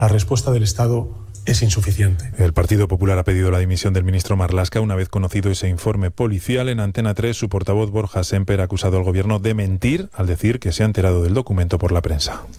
La respuesta del Estado es insuficiente. El Partido Popular ha pedido la dimisión del ministro Marlaska una vez conocido ese informe policial. En Antena 3, su portavoz Borja Semper ha acusado al gobierno de mentir al decir que se ha enterado del documento por la prensa.